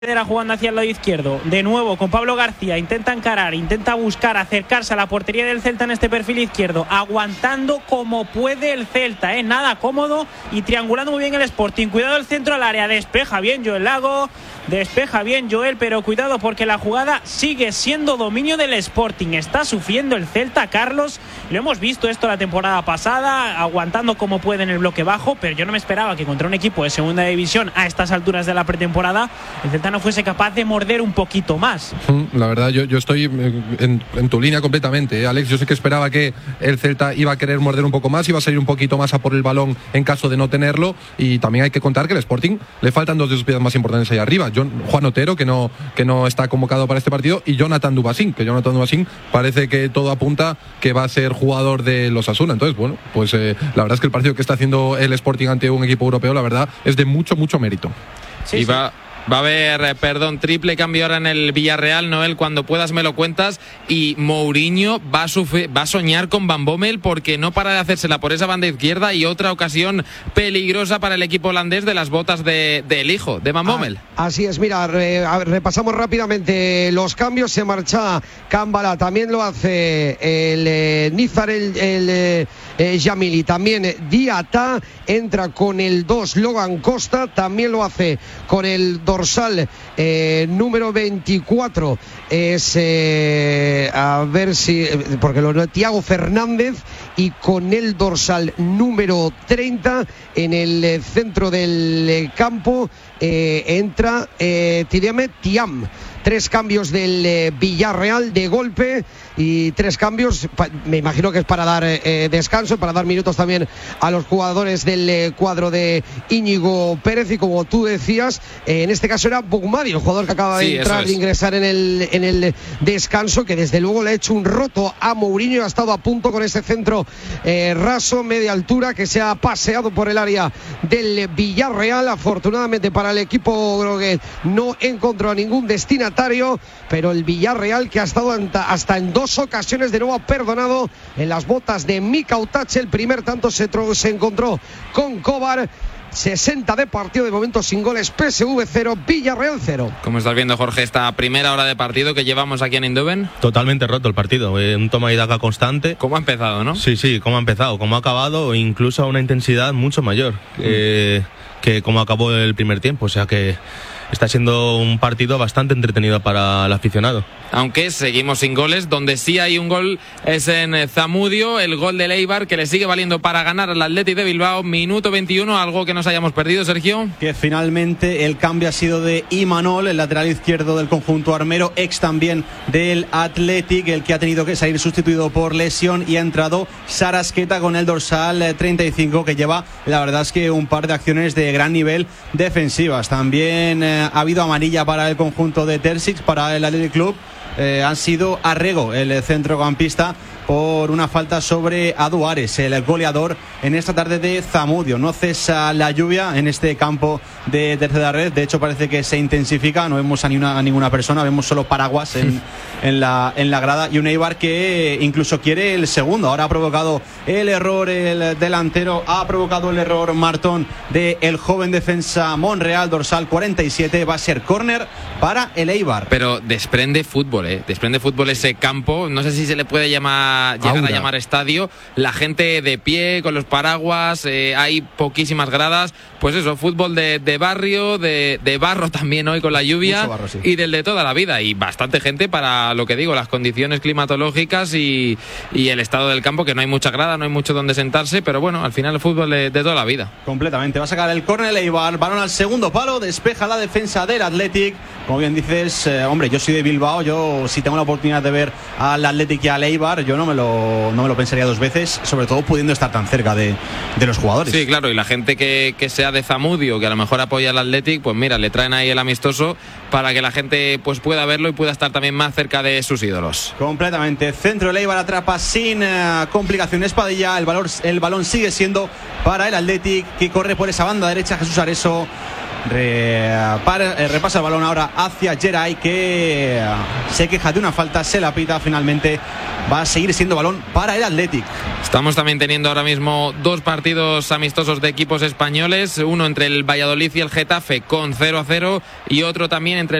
Jugando hacia el lado izquierdo, de nuevo con Pablo García, intenta encarar, intenta buscar acercarse a la portería del Celta en este perfil izquierdo, aguantando como puede el Celta, nada cómodo y triangulando muy bien el Sporting. Cuidado el centro al área, despeja bien Joel Lago, despeja bien Joel, pero cuidado porque la jugada sigue siendo dominio del Sporting. Está sufriendo el Celta, Carlos, lo hemos visto esto la temporada pasada, aguantando como puede en el bloque bajo, pero yo no me esperaba que contra un equipo de segunda división a estas alturas de la pretemporada el Celta no fuese capaz de morder un poquito más. La verdad, yo estoy en tu línea completamente, Alex. Yo sé que esperaba que el Celta iba a querer morder un poco más, iba a salir un poquito más a por el balón en caso de no tenerlo, y también hay que contar que el Sporting le faltan dos de sus piezas más importantes ahí arriba, Juan Otero, que no está convocado para este partido, y Jonathan Dubasín, parece que todo apunta que va a ser jugador de los Osasuna. Entonces, bueno, pues la verdad es que el partido que está haciendo el Sporting ante un equipo europeo, la verdad, es de mucho mérito. Sí, Va a haber, triple cambio ahora en el Villarreal, Noel, cuando puedas me lo cuentas, y Mourinho va a soñar con Van Bommel porque no para de hacérsela por esa banda izquierda, y otra ocasión peligrosa para el equipo holandés de las botas del hijo de Van Bommel. Así es, mira, repasamos rápidamente los cambios. Se marcha Cámbala, también lo hace el Nizar, el Yamili, también Diata, entra con el 2 Logan Costa, también lo hace con el dorsal número 24, es a ver si, porque lo Thiago Fernández, y con el dorsal número 30 en el centro del campo entra Thiam. 3 cambios del Villarreal de golpe, y 3 cambios, me imagino que es para dar descanso, para dar minutos también a los jugadores del cuadro de Íñigo Pérez, y como tú decías, en este caso era Boumadi, el jugador que acaba de entrar, de ingresar en el descanso, que desde luego le ha hecho un roto a Mourinho. Ha estado a punto con ese centro raso, media altura, que se ha paseado por el área del Villarreal. Afortunadamente para el equipo groguet no encontró a ningún destinatario, pero el Villarreal, que ha estado hasta en 2 ocasiones, de nuevo ha perdonado en las botas de Mika Utache. El primer tanto se encontró con Kovar. 60 de partido, de momento sin goles, PSV 0, Villarreal 0. ¿Cómo estás viendo, Jorge, esta primera hora de partido que llevamos aquí en Eindhoven? Totalmente roto el partido, un toma y daca constante. ¿Cómo ha empezado, no? Sí, cómo ha empezado, cómo ha acabado, incluso a una intensidad mucho mayor que como acabó el primer tiempo, o sea que está siendo un partido bastante entretenido para el aficionado. Aunque seguimos sin goles, donde sí hay un gol es en Zamudio, el gol del Eibar, que le sigue valiendo para ganar al Athletic de Bilbao, minuto 21, algo que nos hayamos perdido, Sergio. Que finalmente el cambio ha sido de Imanol, el lateral izquierdo del conjunto armero, ex también del Athletic, el que ha tenido que salir sustituido por lesión, y ha entrado Sarasqueta con el dorsal 35, que lleva, la verdad es que un par de acciones de gran nivel defensivas. También ha habido amarilla para el conjunto de Terzic, para el Athletic Club. Han sido Arrego, el centrocampista, por una falta sobre Aduares, el goleador en esta tarde de Zamudio. No cesa la lluvia en este campo de tercera red, de hecho parece que se intensifica, no vemos a ninguna persona, vemos solo paraguas en la grada, y un Eibar que incluso quiere el segundo. Ahora ha provocado el error el delantero, ha provocado el error Martón del joven defensa Monreal, dorsal 47, va a ser córner para el Eibar. Pero desprende fútbol, desprende fútbol ese campo, no sé si se le puede llegar a llamar estadio, la gente de pie con los paraguas, hay poquísimas gradas, pues eso, fútbol de barrio, de barro también hoy con la lluvia, barro, sí, y del de toda la vida, y bastante gente para lo que digo, las condiciones climatológicas y el estado del campo, que no hay mucha grada, no hay mucho donde sentarse, pero bueno, al final el fútbol de toda la vida. Completamente, va a sacar el córner el Eibar, balón al segundo palo, despeja la defensa del Athletic. Como bien dices, hombre, yo soy de Bilbao, yo si tengo la oportunidad de ver al Athletic y al Eibar, yo no me lo pensaría 2 veces, sobre todo pudiendo estar tan cerca de los jugadores. Sí, claro, y la gente que sea de Zamudio, que a lo mejor apoya al Athletic, pues mira, le traen ahí el amistoso para que la gente pues pueda verlo y pueda estar también más cerca de sus ídolos. Completamente, centro del Eibar, atrapa sin complicaciones Padilla, el balón sigue siendo para el Athletic, que corre por esa banda derecha Jesús Areso. repasa el balón ahora hacia Geray, que se queja de una falta, se la pita, finalmente va a seguir siendo balón para el Athletic. Estamos también teniendo ahora mismo 2 partidos amistosos de equipos españoles, uno entre el Valladolid y el Getafe con 0-0 y otro también entre